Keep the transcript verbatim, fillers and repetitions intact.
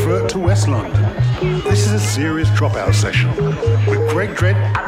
revert to West London. This is a serious dropout session with Greg Dredd